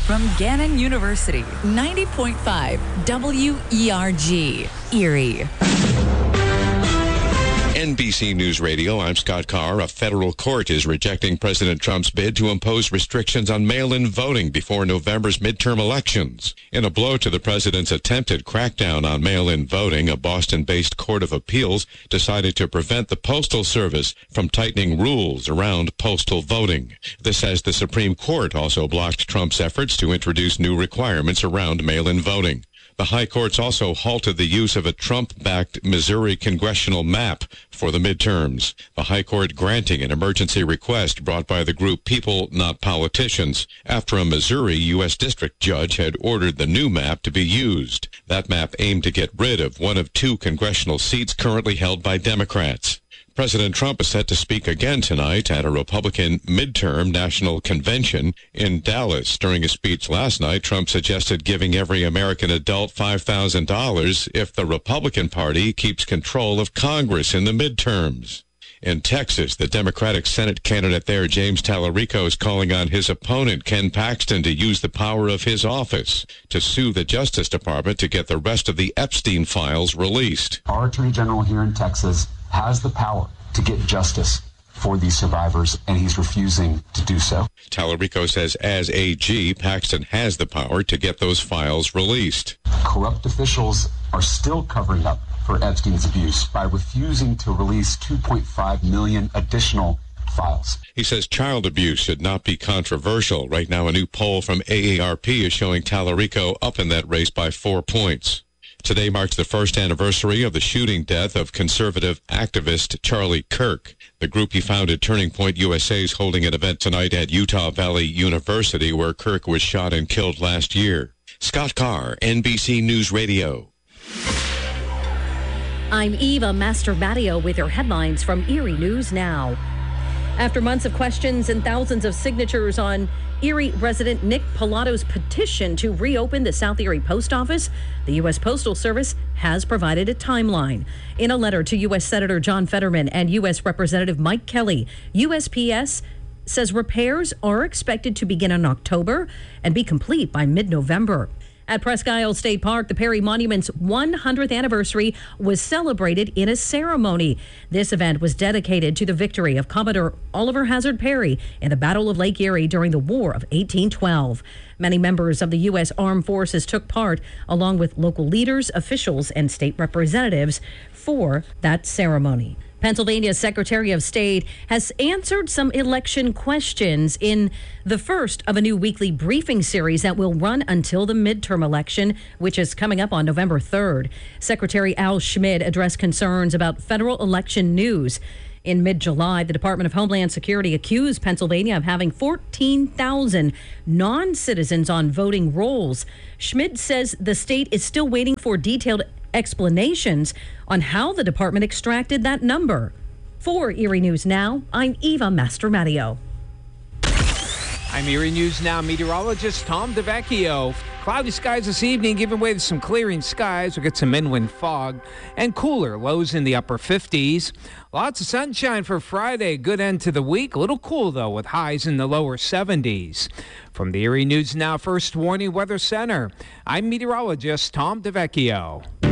from Gannon University, 90.5 WERG, Erie. NBC News Radio, I'm Scott Carr. A federal court is rejecting President Trump's bid to impose restrictions on mail-in voting before November's midterm elections. In a blow to the president's attempted crackdown on mail-in voting, a Boston-based court of appeals decided to prevent the Postal Service from tightening rules around postal voting. This as the Supreme Court also blocked Trump's efforts to introduce new requirements around mail-in voting. The high courts also halted the use of a Trump-backed Missouri congressional map for the midterms. The high court granting an emergency request brought by the group People Not Politicians after a Missouri U.S. district judge had ordered the new map to be used. That map aimed to get rid of one of two congressional seats currently held by Democrats. President Trump is set to speak again tonight at a Republican midterm national convention in Dallas. During a speech last night, Trump suggested giving every American adult $5,000 if the Republican Party keeps control of Congress in the midterms. In Texas, the Democratic Senate candidate there, James Tallarico, is calling on his opponent, Ken Paxton, to use the power of his office to sue the Justice Department to get the rest of the Epstein files released. Our Attorney General here in Texas has the power to get justice for these survivors, and he's refusing to do so. Tallarico says as AG, Paxton has the power to get those files released. Corrupt officials are still covering up for Epstein's abuse by refusing to release 2.5 million additional files. He says child abuse should not be controversial. Right now, a new poll from AARP is showing Tallarico up in that race by 4 points. Today marks the first anniversary of the shooting death of conservative activist Charlie Kirk. The group he founded, Turning Point USA, is holding an event tonight at Utah Valley University, where Kirk was shot and killed last year. Scott Carr, NBC News Radio. I'm Eva Mastromatteo with your headlines from Erie News Now. After months of questions and thousands of signatures on Erie resident Nick Pilato's petition to reopen the South Erie Post Office, the U.S. Postal Service has provided a timeline. In a letter to U.S. Senator John Fetterman and U.S. Representative Mike Kelly, USPS says repairs are expected to begin in October and be complete by mid-November. At Presque Isle State Park, the Perry Monument's 100th anniversary was celebrated in a ceremony. This event was dedicated to the victory of Commodore Oliver Hazard Perry in the Battle of Lake Erie during the War of 1812. Many members of the U.S. Armed Forces took part, along with local leaders, officials, and state representatives for that ceremony. Pennsylvania's Secretary of State has answered some election questions in the first of a new weekly briefing series that will run until the midterm election, which is coming up on November 3rd. Secretary Al Schmid addressed concerns about federal election news. In mid-July, the Department of Homeland Security accused Pennsylvania of having 14,000 non-citizens on voting rolls. Schmid says the state is still waiting for detailed explanations on how the department extracted that number. For Erie News Now, I'm Eva Mastromatteo. I'm Erie News Now meteorologist Tom DeVecchio. Cloudy skies this evening, giving way to some clearing skies. We'll get some inland fog and cooler lows in the upper 50s. Lots of sunshine for Friday. Good end to the week. A little cool, though, with highs in the lower 70s. From the Erie News Now First Warning Weather Center, I'm meteorologist Tom DeVecchio.